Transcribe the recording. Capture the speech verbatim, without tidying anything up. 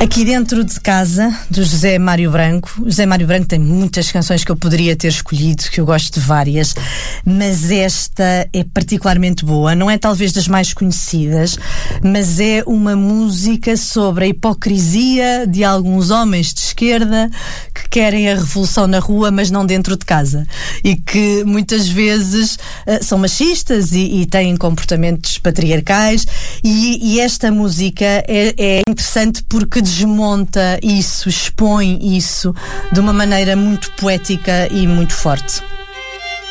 Aqui Dentro de Casa, do José Mário Branco. O José Mário Branco tem muitas canções que eu poderia ter escolhido, que eu gosto de várias, mas esta é particularmente boa. Não é talvez das mais conhecidas, mas é uma música sobre a hipocrisia de alguns homens de esquerda que querem a revolução na rua, mas não dentro de casa. E que muitas vezes uh, são machistas e, e têm comportamentos patriarcais. E, e esta música é, é interessante porque desmonta isso, expõe isso de uma maneira muito poética e muito forte.